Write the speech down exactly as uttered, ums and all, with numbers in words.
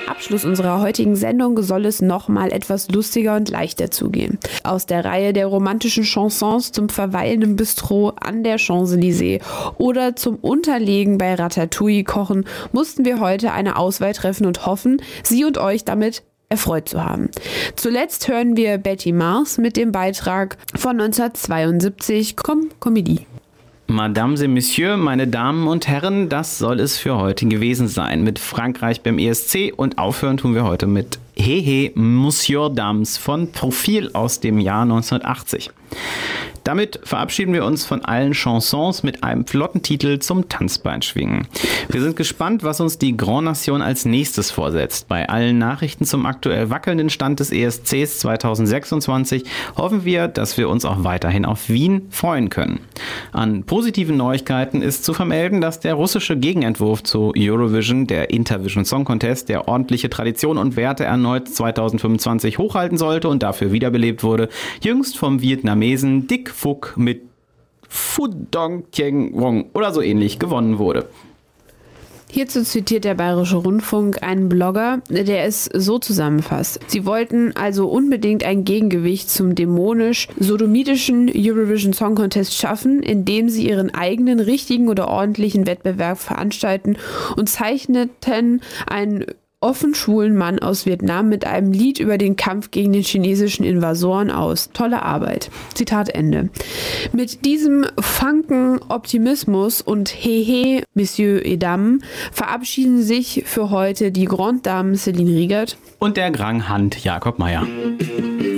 Abschluss unserer heutigen Sendung soll es nochmal etwas lustiger und leichter zugehen. Aus der Reihe der romantischen Chansons zum Verweilen im Bistro an der Champs-Élysées oder zum Unterlegen bei Ratatouille kochen, mussten wir heute eine Auswahl treffen und hoffen, Sie und euch damit erfreut zu haben. Zuletzt hören wir Betty Mars mit dem Beitrag von neunzehnhundertzweiundsiebzig, Comme Comédie. Mesdames et Messieurs, meine Damen und Herren, das soll es für heute gewesen sein mit Frankreich beim E S C und aufhören tun wir heute mit Hehe, Monsieur Dames von Profil aus dem Jahr neunzehnhundertachtzig. Damit verabschieden wir uns von allen Chansons mit einem flotten Titel zum Tanzbein schwingen. Wir sind gespannt, was uns die Grand Nation als nächstes vorsetzt. Bei allen Nachrichten zum aktuell wackelnden Stand des E S Cs zweitausendsechsundzwanzig hoffen wir, dass wir uns auch weiterhin auf Wien freuen können. An positiven Neuigkeiten ist zu vermelden, dass der russische Gegenentwurf zu Eurovision, der Intervision Song Contest, der ordentliche Tradition und Werte erneut zweitausendfünfundzwanzig hochhalten sollte und dafür wiederbelebt wurde, jüngst vom Vietnamesen Dick Phuc mit Phu Dong Tieng Wong oder so ähnlich gewonnen wurde. Hierzu zitiert der Bayerische Rundfunk einen Blogger, der es so zusammenfasst. Sie wollten also unbedingt ein Gegengewicht zum dämonisch-sodomitischen Eurovision Song Contest schaffen, indem sie ihren eigenen richtigen oder ordentlichen Wettbewerb veranstalten und zeichneten einen offen schwulen Mann aus Vietnam mit einem Lied über den Kampf gegen den chinesischen Invasoren aus. Tolle Arbeit. Zitat Ende. Mit diesem funken Optimismus und Hehe, Messieurs et Dames, verabschieden sich für heute die Grande Dame Céline Riegert und der Grand Hand Jakob Meier.